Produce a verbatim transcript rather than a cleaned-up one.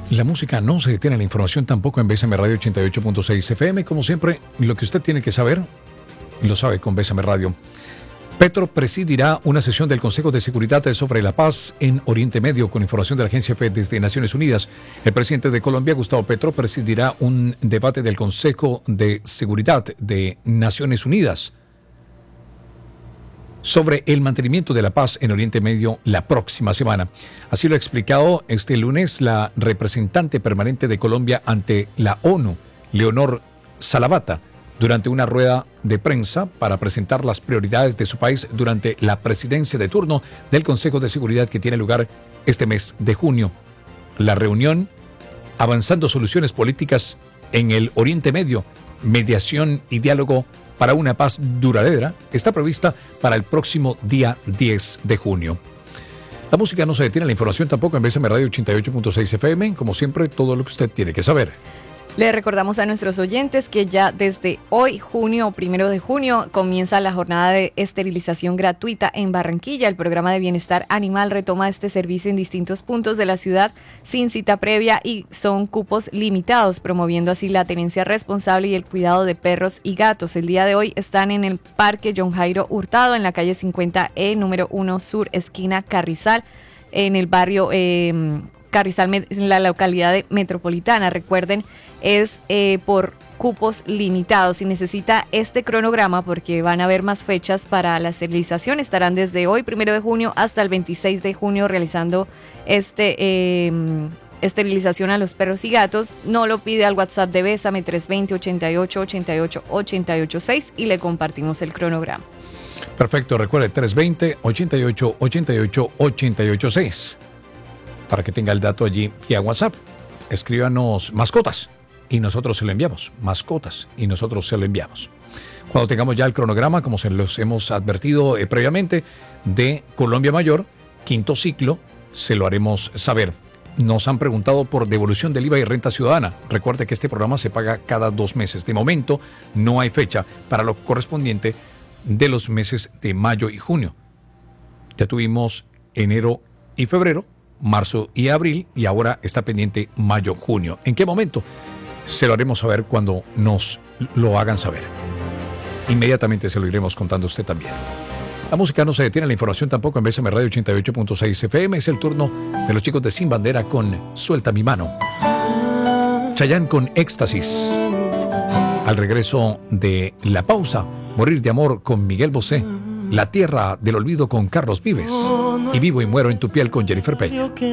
La música no se detiene, la información tampoco en B S M Radio ochenta y ocho punto seis F M. Como siempre, lo que usted tiene que saber, lo sabe con B S M Radio. Petro presidirá una sesión del Consejo de Seguridad sobre la Paz en Oriente Medio, con información de la agencia F E desde Naciones Unidas. El presidente de Colombia, Gustavo Petro, presidirá un debate del Consejo de Seguridad de Naciones Unidas sobre el mantenimiento de la paz en Oriente Medio la próxima semana. Así lo ha explicado este lunes la representante permanente de Colombia ante la ONU, Leonor Salavata, durante una rueda de prensa para presentar las prioridades de su país durante la presidencia de turno del Consejo de Seguridad que tiene lugar este mes de junio. La reunión, avanzando soluciones políticas en el Oriente Medio, mediación y diálogo para una paz duradera, está prevista para el próximo día diez de junio. La música no se detiene, la información tampoco en B S M Radio ochenta y ocho punto seis F M. Como siempre, todo lo que usted tiene que saber. Le recordamos a nuestros oyentes que ya desde hoy, junio, primero de junio, comienza la jornada de esterilización gratuita en Barranquilla. El programa de bienestar animal retoma este servicio en distintos puntos de la ciudad sin cita previa y son cupos limitados, promoviendo así la tenencia responsable y el cuidado de perros y gatos. El día de hoy están en el Parque John Jairo Hurtado, en la calle cincuenta E, número uno Sur, esquina Carrizal, en el barrio eh, Carrizal, en la localidad de Metropolitana. Recuerden, es eh, por cupos limitados. Si necesita este cronograma, porque van a haber más fechas para la esterilización, estarán desde hoy, primero de junio, hasta el veintiséis de junio realizando este eh, esterilización a los perros y gatos. No lo pide al WhatsApp de Bésame tres dos cero, ochenta y ocho, ochenta y ocho, ochenta y ocho seis y le compartimos el cronograma. Perfecto, recuerde tres dos cero, ochenta y ocho, ochenta y ocho, ochenta y ocho seis para que tenga el dato allí y a WhatsApp. Escríbanos mascotas y nosotros se lo enviamos. Mascotas y nosotros se lo enviamos. Cuando tengamos ya el cronograma, como se los hemos advertido eh, previamente, de Colombia Mayor, quinto ciclo, se lo haremos saber. Nos han preguntado por devolución del I V A y renta ciudadana. Recuerde que este programa se paga cada dos meses. De momento, no hay fecha para lo correspondiente de los meses de mayo y junio. Ya tuvimos enero y febrero, marzo y abril, y ahora está pendiente mayo, junio. ¿En qué momento? Se lo haremos saber cuando nos lo hagan saber. Inmediatamente se lo iremos contando a usted también. La música no se detiene, la información tampoco en B S M Radio ochenta y ocho punto seis F M. Es el turno de los chicos de Sin Bandera con Suelta mi mano. Chayanne con Éxtasis. Al regreso de la pausa, Morir de amor con Miguel Bosé. La tierra del olvido con Carlos Vives. Y Vivo y muero en tu piel con Jennifer Peña.